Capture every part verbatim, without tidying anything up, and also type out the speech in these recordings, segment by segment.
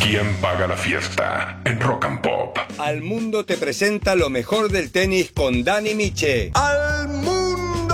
¿Quién paga la fiesta? En Rock and Pop. Al Mundo te presenta lo mejor del tenis con Dani Miche. ¡Al Mundo!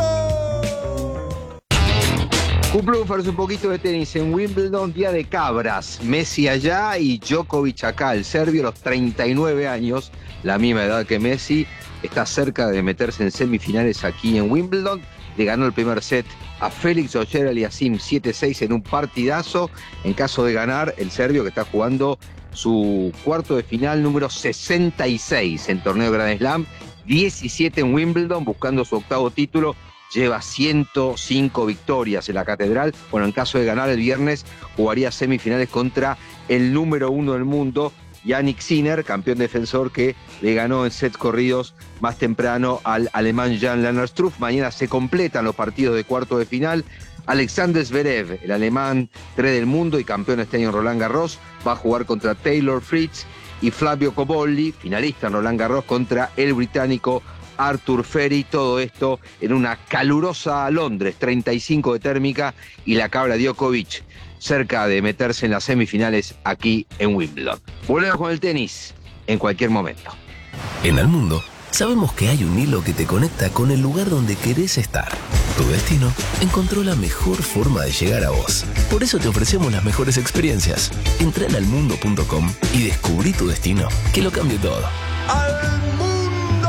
Cumplumfers, un poquito de tenis en Wimbledon, día de cabras. Messi allá y Djokovic acá. El serbio, a los treinta y nueve años, la misma edad que Messi, está cerca de meterse en semifinales aquí en Wimbledon. Le ganó el primer set a Félix Auger-Aliassime siete seis en un partidazo. En caso de ganar, el serbio, que está jugando su cuarto de final número sesenta y seis en torneo Grand Slam, diecisiete en Wimbledon, buscando su octavo título, lleva ciento cinco victorias en la catedral. Bueno, en caso de ganar el viernes, jugaría semifinales contra el número uno del mundo, Jannik Sinner, campeón defensor, que le ganó en sets corridos más temprano al alemán Jan-Lennard Struff. Mañana se completan los partidos de cuarto de final. Alexander Zverev, el alemán tres del mundo y campeón este año en Roland Garros, va a jugar contra Taylor Fritz, y Flavio Cobolli, finalista en Roland Garros, contra el británico Arthur Ferry. Todo esto en una calurosa Londres, treinta y cinco de térmica, y la cabra Djokovic cerca de meterse en las semifinales aquí en Wimbledon. Volvemos con el tenis en cualquier momento. En Al Mundo sabemos que hay un hilo que te conecta con el lugar donde querés estar. Tu destino encontró la mejor forma de llegar a vos. Por eso te ofrecemos las mejores experiencias. Entra en almundo punto com y descubrí tu destino, que lo cambie todo. ¡Al Mundo!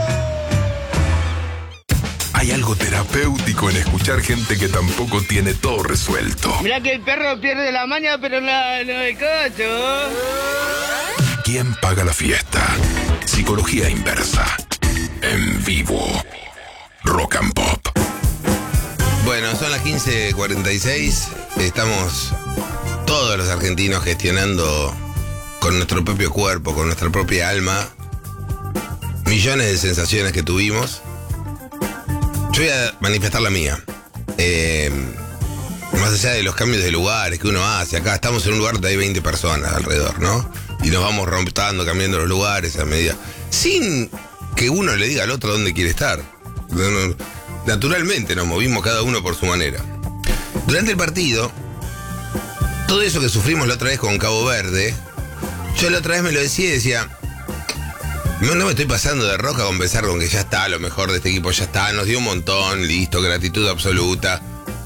Hay algo terapéutico en escuchar gente que tampoco tiene todo resuelto. Mirá que el perro pierde la maña, pero no, no el cocho. ¿Quién paga la fiesta? Psicología inversa. En vivo. Rock and Pop. Bueno, son las quince cuarenta y seis. Estamos todos los argentinos gestionando con nuestro propio cuerpo, con nuestra propia alma, millones de sensaciones que tuvimos. Yo voy a manifestar la mía. Eh, más allá de los cambios de lugares que uno hace, acá estamos en un lugar donde hay veinte personas alrededor, ¿no? Y nos vamos rotando, cambiando los lugares a medida, sin que uno le diga al otro dónde quiere estar. Naturalmente nos movimos cada uno por su manera. Durante el partido, todo eso que sufrimos la otra vez con Cabo Verde, yo la otra vez me lo decía y decía, no, no me estoy pasando de roca con pensar con que ya está, lo mejor de este equipo ya está, nos dio un montón, listo, gratitud absoluta.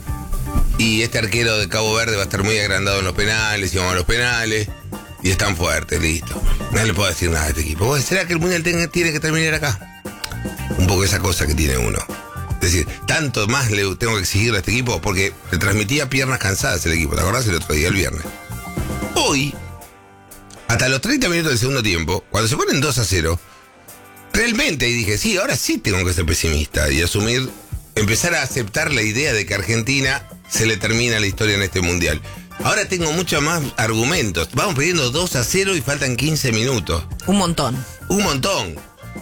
Y este arquero de Cabo Verde va a estar muy agrandado en los penales, y vamos a los penales, y están fuertes, listo. No le puedo decir nada a este equipo. ¿Será que el Mundial tiene que terminar acá? Un poco esa cosa que tiene uno. Es decir, tanto más le tengo que exigirle a este equipo, porque le transmitía piernas cansadas el equipo, ¿te acordás el otro día, el viernes? Hoy, hasta los treinta minutos del segundo tiempo, cuando se ponen dos a cero, realmente dije, sí, ahora sí tengo que ser pesimista y asumir, empezar a aceptar la idea de que a Argentina se le termina la historia en este Mundial. Ahora tengo muchos más argumentos. Vamos perdiendo dos a cero y faltan quince minutos. Un montón. Un montón.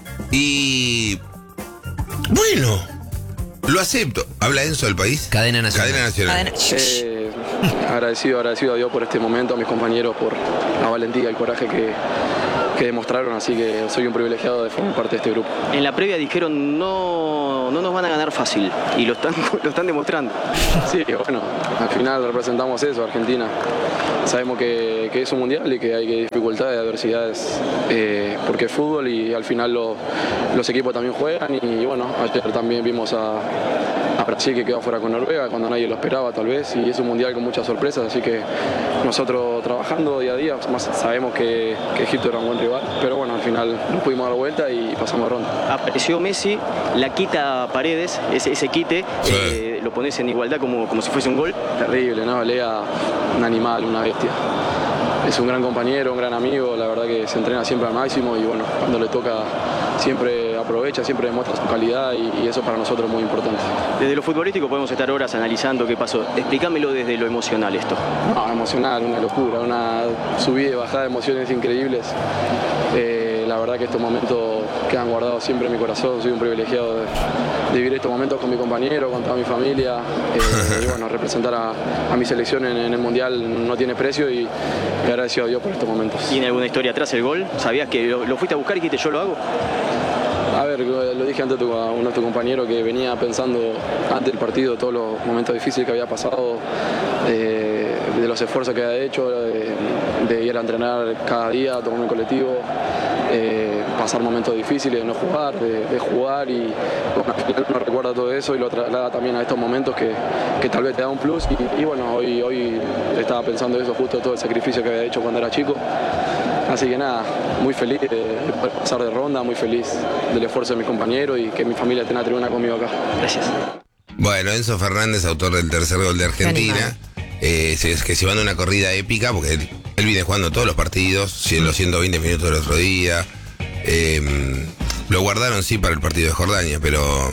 Y... bueno, lo acepto. ¿Habla Enzo del país? Cadena Nacional. Cadena Nacional. Cadena... Eh, agradecido, agradecido a Dios por este momento, a mis compañeros por la valentía y el coraje que, que demostraron, así que soy un privilegiado de formar parte de este grupo. En la previa dijeron no, no nos van a ganar fácil y lo están, lo están demostrando. Sí, bueno, al final representamos eso, Argentina. Sabemos que, que es un mundial y que hay dificultades, adversidades, eh, porque es fútbol y al final lo, los equipos también juegan. Y bueno, ayer también vimos a, a Brasil que quedó fuera con Noruega cuando nadie lo esperaba tal vez, y es un mundial con muchas sorpresas, así que nosotros trabajando día a día, más sabemos que, que Egipto era un buen rival, pero bueno, al final nos pudimos dar vuelta y pasamos de ronda. Apareció Messi, la quita Paredes, ese, ese quite, sí. eh, lo pones en igualdad como, como si fuese un gol. Terrible, ¿no? Lea, un animal, una bestia. Es un gran compañero, un gran amigo, la verdad que se entrena siempre al máximo y bueno, cuando le toca siempre aprovecha, siempre demuestra su calidad y, y eso para nosotros es muy importante. Desde lo futbolístico podemos estar horas analizando qué pasó. Explícamelo desde lo emocional esto. No, emocional, una locura, una subida y bajada de emociones increíbles. Eh, la verdad que estos momentos quedan guardados siempre en mi corazón. Soy un privilegiado de, de vivir estos momentos con mi compañero, con toda mi familia. Eh, y bueno, representar a, a mi selección en, en el Mundial no tiene precio y le agradezco a Dios por estos momentos. ¿Tiene alguna historia atrás el gol? ¿Sabías que lo, lo fuiste a buscar y dijiste yo lo hago? A ver, lo dije antes a uno de tus compañeros que venía pensando antes del partido todos los momentos difíciles que había pasado, eh, de los esfuerzos que había hecho, eh, de ir a entrenar cada día, tomar un colectivo, eh, pasar momentos difíciles, de no jugar, de, de jugar y bueno, al final uno recuerda todo eso y lo traslada también a estos momentos que, que tal vez te da un plus y, y bueno, hoy, hoy estaba pensando eso justo, todo el sacrificio que había hecho cuando era chico. Así que nada, muy feliz de poder pasar de ronda, muy feliz del esfuerzo de mis compañeros y que mi familia esté en la tribuna conmigo acá. Gracias. Bueno, Enzo Fernández, autor del tercer gol de Argentina, eh, que se manda una corrida épica porque él, él viene jugando todos los partidos, los ciento veinte minutos del otro día. Eh, lo guardaron sí para el partido de Jordania, pero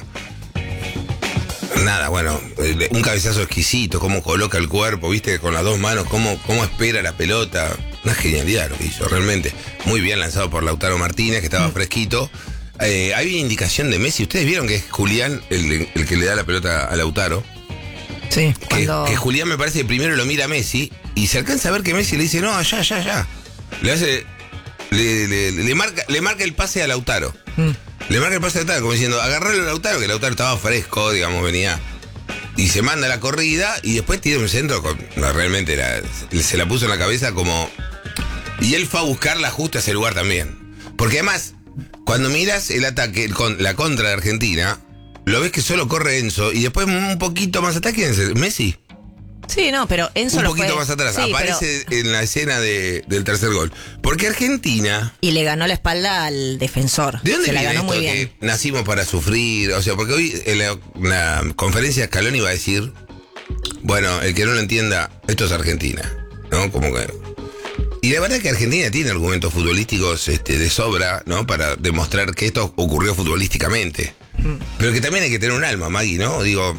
nada, bueno, un cabezazo exquisito, cómo coloca el cuerpo, viste, con las dos manos, cómo, cómo espera la pelota. Una genialidad lo que hizo, realmente. Muy bien lanzado por Lautaro Martínez, que estaba fresquito. Eh, hay una indicación de Messi. Ustedes vieron que es Julián el, el que le da la pelota a Lautaro. Sí, que, cuando... que Julián me parece que primero lo mira a Messi y se alcanza a ver que Messi le dice, no, allá, allá, allá. Le hace. Le, le, le, marca, le marca el pase a Lautaro. Mm. Le marca el pase a Lautaro, como diciendo, agarrarlo a Lautaro, que Lautaro estaba fresco, digamos, venía. Y se manda la corrida y después tira un centro. Con, no, realmente era, se la puso en la cabeza como. Y él fue a buscarla justo a ese lugar también. Porque además, cuando miras el ataque, con la contra de Argentina, lo ves que solo corre Enzo y después un poquito más atrás, ¿quién es? ¿Messi? Sí, no, pero Enzo un lo poquito fue... más atrás, sí, aparece pero... en la escena de, del tercer gol. Porque Argentina... Y le ganó la espalda al defensor. ¿De dónde Se la viene ganó esto muy que bien. nacimos para sufrir? O sea, porque hoy en la, la conferencia Scaloni iba a decir, bueno, el que no lo entienda, esto es Argentina, ¿no? Como que... Y la verdad es que Argentina tiene argumentos futbolísticos este, de sobra, ¿no? Para demostrar que esto ocurrió futbolísticamente. Mm. Pero que también hay que tener un alma, Maggie, ¿no? Digo,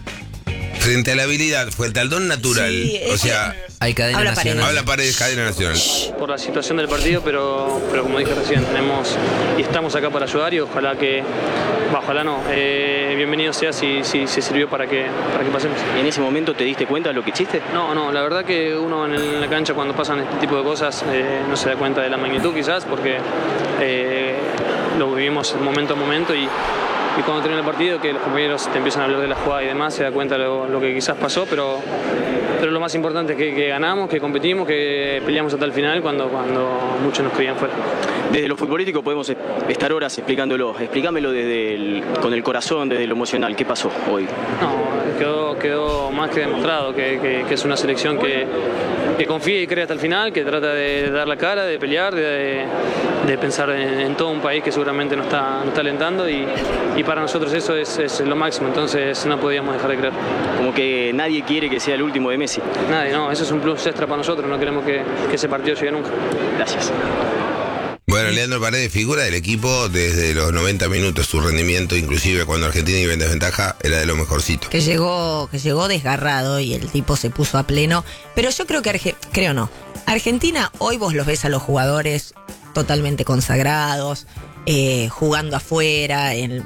frente a la habilidad, frente al don natural, sí, o sea... Hay cadena habla nacional. Paredes. Habla Paredes, cadena nacional. Por la situación del partido, pero, pero como dije recién, tenemos y estamos acá para ayudar y ojalá que, bah, ojalá no, eh, bienvenido sea si, si, si sirvió para que, para que pasemos. ¿En ese momento te diste cuenta de lo que hiciste? No, no, la verdad que uno en, el, en la cancha cuando pasan este tipo de cosas eh, no se da cuenta de la magnitud quizás porque eh, lo vivimos momento a momento y Y cuando termina el partido, que los compañeros te empiezan a hablar de la jugada y demás, se da cuenta de lo, lo que quizás pasó, pero, pero lo más importante es que, que ganamos, que competimos, que peleamos hasta el final cuando, cuando muchos nos creían fuera. Desde lo futbolístico podemos estar horas explicándolo. Explícamelo desde el, con el corazón, desde lo emocional. ¿Qué pasó hoy? No, quedó, quedó más que demostrado que, que, que es una selección que, que confía y cree hasta el final, que trata de dar la cara, de pelear, de, de pensar en, en todo un país que seguramente nos está, nos está alentando y, y para nosotros eso es, es lo máximo, entonces no podíamos dejar de creer. Como que nadie quiere que sea el último de Messi. Nadie, no, eso es un plus extra para nosotros, no queremos que, que ese partido llegue nunca. Gracias. Bueno, Leandro Paredes, figura del equipo desde los noventa minutos, su rendimiento, inclusive cuando Argentina iba en desventaja, era de lo mejorcito. Que llegó, que llegó desgarrado y el tipo se puso a pleno. Pero yo creo que, Arge- creo no, Argentina, hoy vos los ves a los jugadores totalmente consagrados, eh, jugando afuera, en, eh,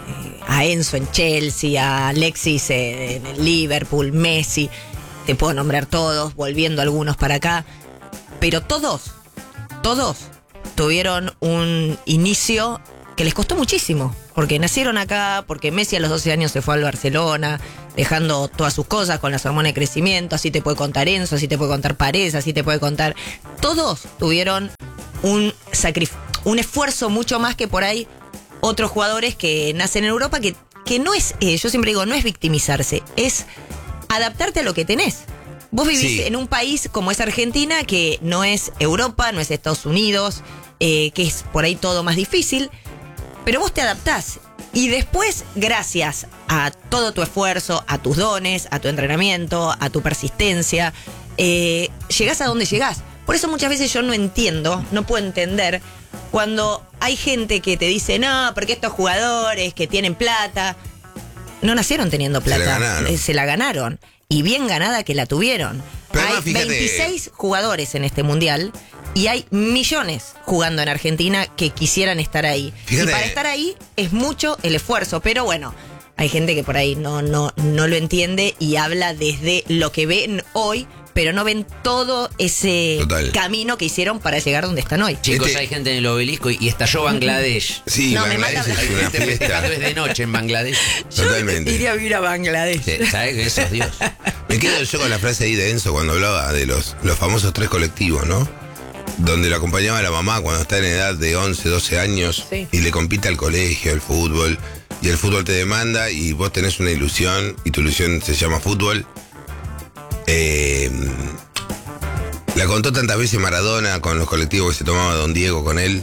a Enzo en Chelsea, a Alexis eh, en el Liverpool, Messi, te puedo nombrar todos, volviendo algunos para acá, pero todos, todos tuvieron un inicio que les costó muchísimo, porque nacieron acá, porque Messi a los doce años se fue al Barcelona, dejando todas sus cosas con las hormonas de crecimiento, así te puede contar Enzo, así te puede contar Paredes, así te puede contar... Todos tuvieron un sacrif- un esfuerzo mucho más que por ahí otros jugadores que nacen en Europa, que, que no es, eh, yo siempre digo, no es victimizarse, es adaptarte a lo que tenés. Vos vivís sí. en un país como es Argentina, que no es Europa, no es Estados Unidos, eh, que es por ahí todo más difícil, pero vos te adaptás. Y después, gracias a todo tu esfuerzo, a tus dones, a tu entrenamiento, a tu persistencia, eh, llegás a donde llegás. Por eso muchas veces yo no entiendo, no puedo entender, cuando hay gente que te dice, no, porque estos jugadores que tienen plata, no nacieron teniendo plata, se la ganaron. Eh, se la ganaron. Y bien ganada que la tuvieron. Pero hay no, fíjate, veintiséis jugadores en este mundial y hay millones jugando en Argentina que quisieran estar ahí. Fíjate. Y para estar ahí es mucho el esfuerzo, pero bueno, hay gente que por ahí no, no, no lo entiende y habla desde lo que ven hoy, pero no ven todo ese Total. camino que hicieron para llegar donde están hoy. Chicos, Este- hay gente en el obelisco y, y estalló Bangladesh. Sí, No, me Bangladesh mata- es Hay una gente festejando fiesta. desde noche en Bangladesh. Totalmente. Iría a vivir a Bangladesh. Sí, ¿sabes que eso es Dios? Me quedo yo con la frase ahí de Enzo cuando hablaba de los, los famosos tres colectivos, ¿no? Donde lo acompañaba la mamá cuando está en edad de once, doce años sí. y le compite al colegio, el fútbol, y el fútbol te demanda y vos tenés una ilusión y tu ilusión se llama fútbol. Eh, la contó tantas veces Maradona con los colectivos que se tomaba Don Diego con él.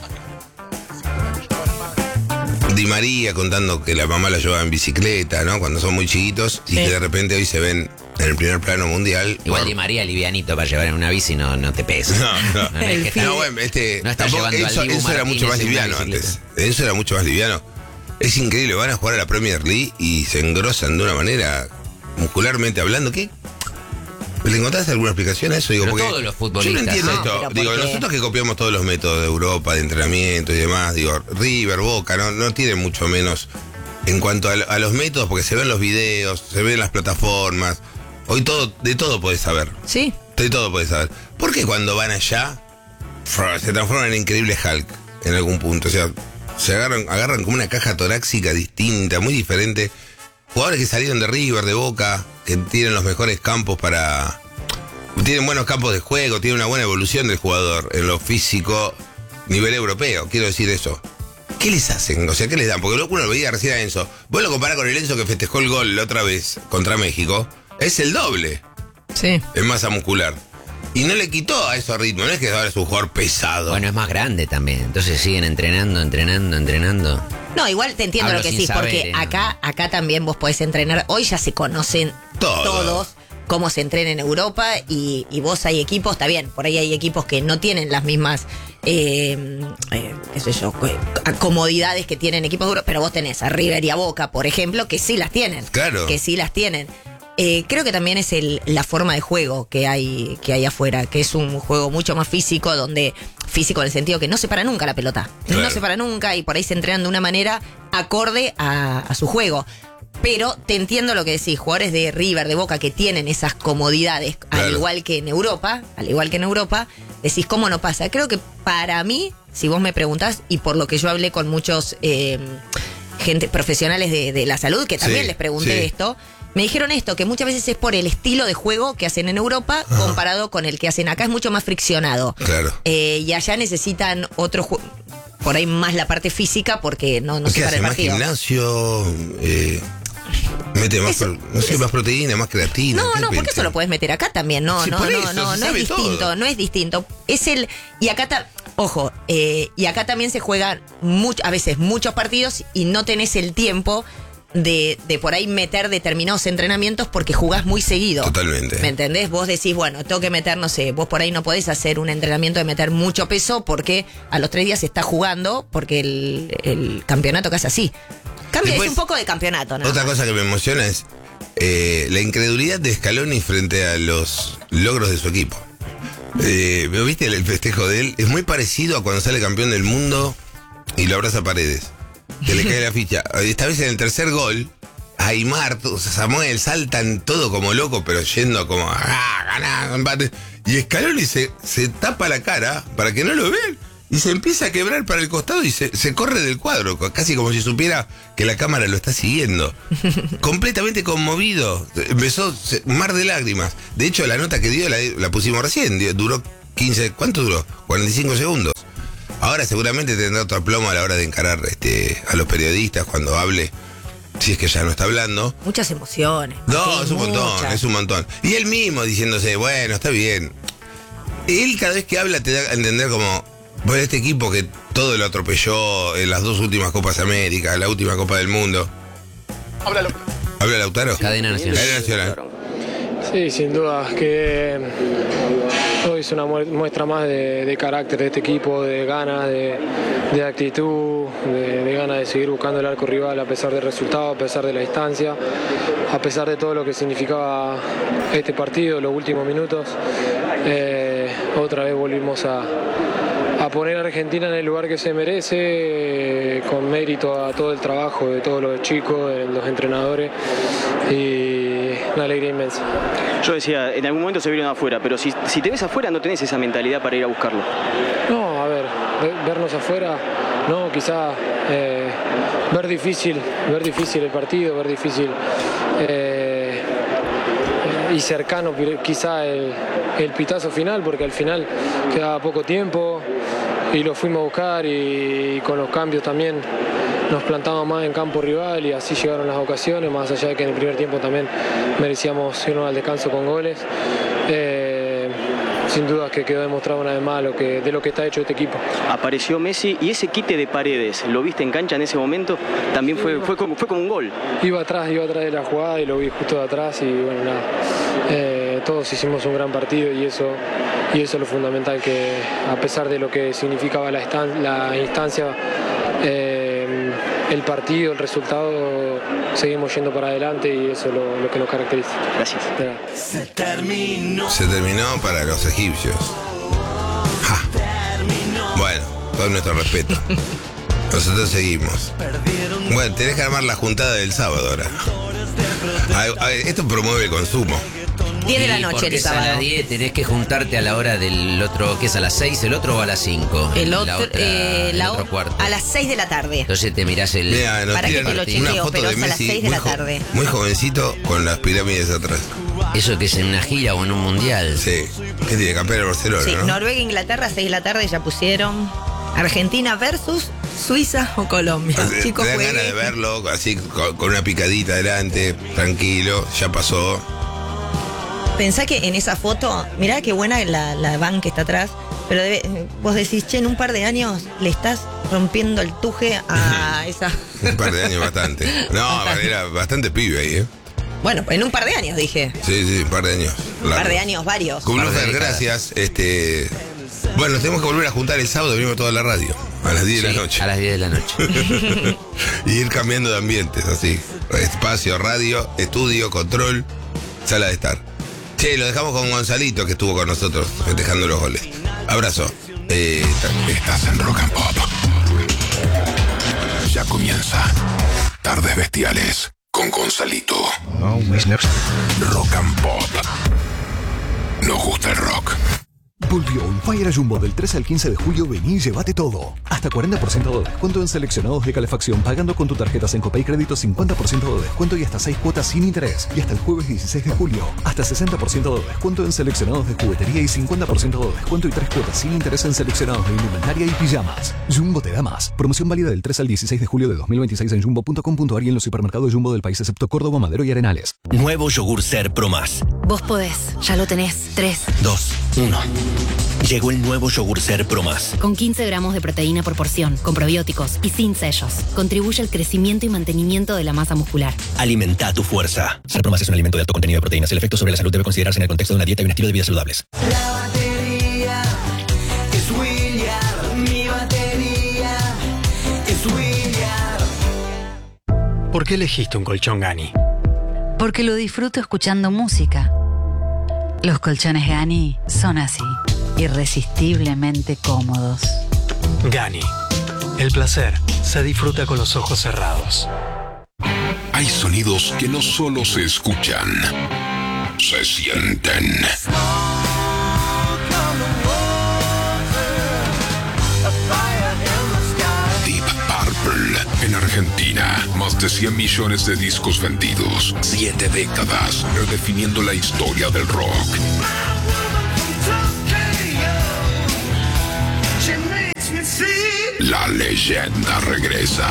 Di María contando que la mamá la llevaba en bicicleta, ¿no? Cuando son muy chiquitos sí. y que de repente hoy se ven en el primer plano mundial. Igual por... Di María livianito para llevar en una bici no, no te pesa. No, no. No, es que no bueno, este, no está tampoco, llevando Enzo, al Dibu Enzo era mucho más liviano antes. Enzo era mucho más liviano. Es increíble, van a jugar a la Premier League y se engrosan de una manera, muscularmente hablando, ¿qué? ¿Le encontraste alguna explicación a eso? Digo, pero porque todos los futbolistas. Yo no entiendo No, esto. Digo, nosotros que copiamos todos los métodos de Europa, de entrenamiento y demás, digo, River, Boca, no, no tienen mucho menos en cuanto a, a los métodos, porque se ven los videos, se ven las plataformas. Hoy todo, de todo podés saber. Sí. De todo podés saber. ¿Por qué cuando van allá se transforman en increíble Hulk en algún punto? O sea, se agarran, agarran como una caja torácica distinta, muy diferente. Jugadores que salieron de River, de Boca, que tienen los mejores campos para... Tienen buenos campos de juego, tienen una buena evolución del jugador en lo físico, nivel europeo, quiero decir eso. ¿Qué les hacen? O sea, ¿qué les dan? Porque uno lo veía recién a Enzo. Vos lo comparás con el Enzo que festejó el gol la otra vez contra México. Es el doble. Sí. En masa muscular. Y no le quitó a eso ritmo, no es que ahora es un jugador pesado. Bueno, es más grande también. Entonces siguen entrenando, entrenando, entrenando. No, igual te entiendo Hablo lo que sin decís, saber, porque ¿eh? acá, acá también vos podés entrenar. Hoy ya se conocen Todo. todos cómo se entrena en Europa y, y vos hay equipos, está bien, por ahí hay equipos que no tienen las mismas eh, eh, qué sé yo, comodidades que tienen equipos duros, pero vos tenés a River y a Boca, por ejemplo, que sí las tienen. Claro. Que sí las tienen. Eh, creo que también es el, la forma de juego que hay, que hay afuera, que es un juego mucho más físico, donde físico en el sentido que no se para nunca la pelota, claro. no se para nunca y por ahí se entrenan de una manera acorde a, a su juego. Pero te entiendo lo que decís, jugadores de River, de Boca, que tienen esas comodidades, claro. al igual que en Europa, al igual que en Europa, decís, ¿cómo no pasa? Creo que para mí, si vos me preguntás, y por lo que yo hablé con muchos eh, gente, profesionales de, de la salud, que también sí, les pregunté sí. esto, me dijeron esto, que muchas veces es por el estilo de juego que hacen en Europa, ajá. comparado con el que hacen acá, es mucho más friccionado. Claro. Eh, y allá necesitan otro juego, por ahí más la parte física, porque no, no se para el más partido. Gimnasio, eh, mete más, Eso, pro, no sé, más proteína, más creatina. No, no, porque repente? eso lo puedes meter acá también. No, sí, no, por no, eso, no, no es distinto, todo. no es distinto. Es el. Y acá ta, ojo, eh, y acá también se juegan much, a veces muchos partidos y no tenés el tiempo de, de por ahí meter determinados entrenamientos porque jugás muy seguido. Totalmente. ¿Me entendés? Vos decís, bueno, tengo que meter, no sé, vos por ahí no podés hacer un entrenamiento de meter mucho peso porque a los tres días se está jugando porque el, el campeonato casi así. Cambia, Después, es un poco de campeonato, ¿no? Otra cosa que me emociona es eh, la incredulidad de Scaloni frente a los logros de su equipo. Eh, ¿Viste el, el festejo de él? Es muy parecido a cuando sale campeón del mundo y lo abraza a Paredes. Que le cae la ficha. Esta vez en el tercer gol, Aymar, Samuel saltan todo como loco, pero yendo como, ah, ganá, empate. Y Scaloni se, se tapa la cara para que no lo vean. Y se empieza a quebrar para el costado y se, se corre del cuadro, casi como si supiera que la cámara lo está siguiendo. Completamente conmovido. Empezó un mar de lágrimas. De hecho, la nota que dio la, la pusimos recién. Duró quince, ¿cuánto duró? cuarenta y cinco segundos. Ahora seguramente tendrá otro plomo a la hora de encarar este, a los periodistas cuando hable, si es que ya no está hablando. Muchas emociones. No, Martín, es un montón, muchas. es un montón. Y él mismo diciéndose, bueno, está bien. Él cada vez que habla te da a entender como, bueno, este equipo que todo lo atropelló en las dos últimas Copas América, la última Copa del Mundo. Háblalo. ¿Habla Lautaro? Cadena Nacional. Cadena Nacional. Sí, sin duda, que hoy es una muestra más de, de carácter de este equipo, de ganas, de, de actitud, de, de ganas de seguir buscando el arco rival a pesar del resultado, a pesar de la distancia, a pesar de todo lo que significaba este partido, los últimos minutos. Eh, otra vez volvimos a, a poner a Argentina en el lugar que se merece, eh, con mérito a todo el trabajo de todos los chicos, de los entrenadores, y una alegría inmensa. Yo decía, en algún momento se vieron afuera, pero si, si te ves afuera no tenés esa mentalidad para ir a buscarlo. No, a ver, vernos afuera, no, quizá eh, ver difícil, ver difícil el partido, ver difícil eh, y cercano quizá el, el pitazo final, porque al final quedaba poco tiempo y lo fuimos a buscar y, y con los cambios también nos plantamos más en campo rival y así llegaron las ocasiones, más allá de que en el primer tiempo también merecíamos irnos al descanso con goles. Eh, sin duda que quedó demostrado una vez más lo que, de lo que está hecho este equipo. Apareció Messi y ese quite de Paredes, ¿lo viste en cancha en ese momento? También fue, fue, como, fue como un gol. Iba atrás, iba atrás de la jugada y lo vi justo de atrás y bueno, nada. Eh, todos hicimos un gran partido y eso, y eso es lo fundamental, que a pesar de lo que significaba la, estan la instancia, eh, el partido, el resultado, seguimos yendo para adelante y eso es lo, lo que nos caracteriza. Gracias. Se terminó. Se terminó para los egipcios. Ja. Bueno, todo nuestro respeto. Nosotros seguimos. Bueno, tenés que armar la juntada del sábado ahora. Ay, ay, esto promueve el consumo. diez de la noche porque el es a sábado. las diez, tenés que juntarte a la hora del otro, que es a las seis, el otro o a las cinco. El otro, la otra, eh, el la otro o- cuarto. a las seis de la tarde. Entonces te mirás el... Mira, nos Para que tiran te lo una chequeo, foto pero de es a las Messi seis de muy la jo- tarde. muy jovencito con las pirámides atrás. Eso que es en una gira o en un mundial. Sí. ¿Qué tiene? Campeón de Barcelona, Sí, ¿no? Noruega, Inglaterra, seis de la tarde ya pusieron. Argentina versus Suiza o Colombia. Te Chicos, dan jueguen. ganas de verlo así con, con una picadita adelante, tranquilo, ya pasó. Pensá que en esa foto, mirá qué buena la, la van que está atrás, pero debe- vos decís, che, en un par de años le estás rompiendo el tuje a esa... Un par de años bastante. No, era bastante pibe ahí, ¿eh? Bueno, en un par de años dije. Sí, sí, un par de años. Un par de años, varios. Cublufer, gracias. Este, bueno, nos tenemos que volver a juntar el sábado, venimos toda la radio. A las diez de Sí, la noche. a las diez de la noche. Y ir cambiando de ambientes, así. Espacio, radio, estudio, control, sala de estar. Che, lo dejamos con Gonzalito, que estuvo con nosotros festejando los goles. Abrazo. Eh, Estás en Rock and Pop. Ya comienza Tardes Bestiales con Gonzalito. Rock and Pop. Nos gusta el rock. Volvió un Fire Jumbo del tres al quince de julio. Vení y llévate todo. Hasta cuarenta por ciento de descuento en seleccionados de calefacción pagando con tu tarjeta Sencopay Crédito, cincuenta por ciento de descuento y hasta seis cuotas sin interés. Y hasta el jueves dieciséis de julio, hasta sesenta por ciento de descuento en seleccionados de juguetería y cincuenta por ciento de descuento y tres cuotas sin interés en seleccionados de indumentaria y pijamas. Jumbo te da más. Promoción válida del tres al dieciséis de julio de dos mil veintiséis en jumbo punto com punto ar y en los supermercados Jumbo del país excepto Córdoba, Madero y Arenales. Nuevo yogur Ser Pro Más. Vos podés, ya lo tenés. tres. dos, uno. Llegó el nuevo yogur Ser Pro Más. Con quince gramos de proteína por porción, con probióticos y sin sellos. Contribuye al crecimiento y mantenimiento de la masa muscular. Alimenta tu fuerza. Ser Pro Más es un alimento de alto contenido de proteínas. El efecto sobre la salud debe considerarse en el contexto de una dieta y un estilo de vida saludables. La batería es William. Mi batería es William. ¿Por qué elegiste un colchón Gani? Porque lo disfruto escuchando música. Los colchones Gani son así, irresistiblemente cómodos. Gani. El placer se disfruta con los ojos cerrados. Hay sonidos que no solo se escuchan, se sienten. Deep Purple en Argentina. Más de cien millones de discos vendidos. Siete décadas redefiniendo la historia del rock. La leyenda regresa.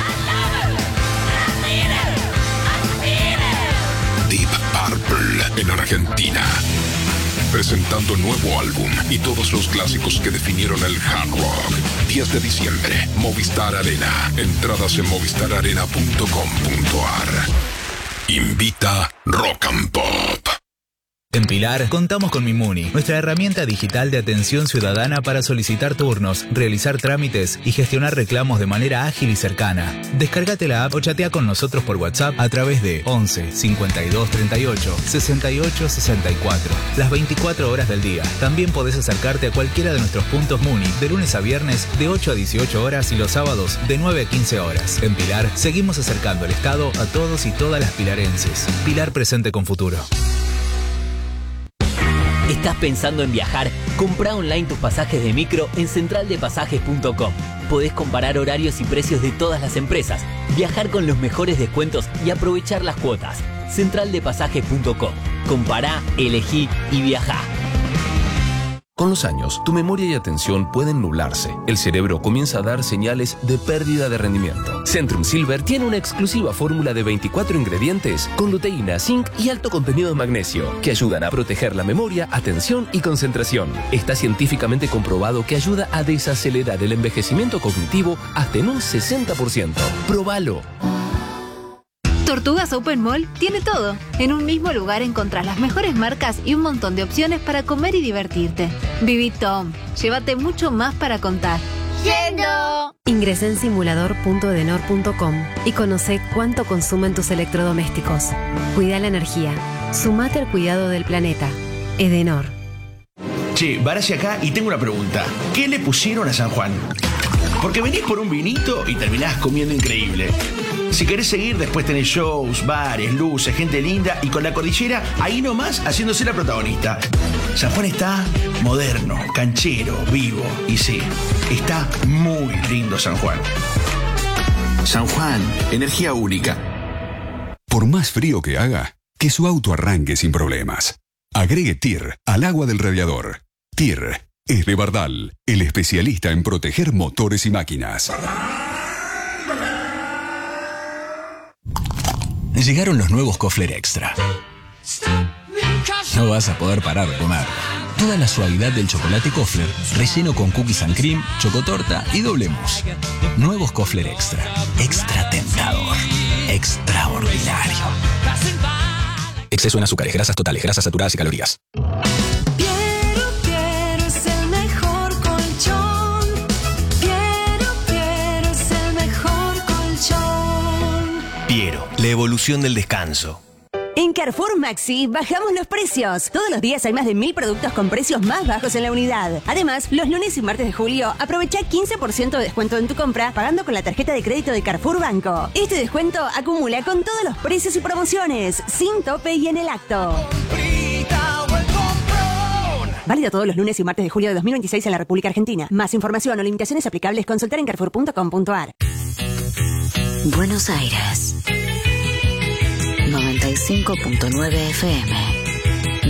Deep Purple en Argentina. Presentando nuevo álbum y todos los clásicos que definieron el hard rock. diez de diciembre, Movistar Arena. Entradas en movistar arena punto com punto ar. Invita Rock and Pop. En Pilar, contamos con Mimuni, nuestra herramienta digital de atención ciudadana para solicitar turnos, realizar trámites y gestionar reclamos de manera ágil y cercana. Descárgate la app o chatea con nosotros por WhatsApp a través de once cincuenta y dos treinta y ocho sesenta y ocho sesenta y cuatro, las veinticuatro horas del día. También podés acercarte a cualquiera de nuestros puntos Muni de lunes a viernes de ocho a dieciocho horas y los sábados de nueve a quince horas. En Pilar, seguimos acercando el Estado a todos y todas las pilarenses. Pilar presente con futuro. ¿Estás pensando en viajar? Comprá online tus pasajes de micro en central de pasajes punto com. Podés comparar horarios y precios de todas las empresas, viajar con los mejores descuentos y aprovechar las cuotas. central de pasajes punto com. Compará, elegí y viajá. Con los años, tu memoria y atención pueden nublarse. El cerebro comienza a dar señales de pérdida de rendimiento. Centrum Silver tiene una exclusiva fórmula de veinticuatro ingredientes con luteína, zinc y alto contenido de magnesio que ayudan a proteger la memoria, atención y concentración. Está científicamente comprobado que ayuda a desacelerar el envejecimiento cognitivo hasta en un sesenta por ciento. ¡Próbalo! Tortugas Open Mall tiene todo. En un mismo lugar encontrás las mejores marcas y un montón de opciones para comer y divertirte. Viví Tom, llévate mucho más para contar. ¡Yendo! Ingresá en simulador punto edenor punto com y conoce cuánto consumen tus electrodomésticos. Cuida la energía. Sumate al cuidado del planeta. Edenor. Che, Barassi acá y tengo una pregunta. ¿Qué le pusieron a San Juan? Porque venís por un vinito y terminás comiendo increíble. Si querés seguir, después tenés shows, bares, luces, gente linda y con la cordillera ahí nomás haciéndose la protagonista. San Juan está moderno, canchero, vivo y sí, está muy lindo San Juan. San Juan, energía única. Por más frío que haga, que su auto arranque sin problemas. Agregue T I R al agua del radiador. T I R es de Bardal, el especialista en proteger motores y máquinas. Llegaron los nuevos Kofler Extra. No vas a poder parar de comer. Toda la suavidad del chocolate Kofler, relleno con cookies and cream, chocotorta y doble mousse. Nuevos Kofler Extra. Extra tentador. Extraordinario. Exceso en azúcares, grasas totales, grasas saturadas y calorías. Piero, la evolución del descanso. En Carrefour Maxi bajamos los precios. Todos los días hay más de mil productos con precios más bajos en la unidad. Además, los lunes y martes de julio aprovecha quince por ciento de descuento en tu compra pagando con la tarjeta de crédito de Carrefour Banco. Este descuento acumula con todos los precios y promociones, sin tope y en el acto. Válido todos los lunes y martes de julio de dos mil veintiséis en la República Argentina. Más información o limitaciones aplicables, consultar en carrefour punto com punto a r. Buenos Aires noventa y cinco punto nueve F M.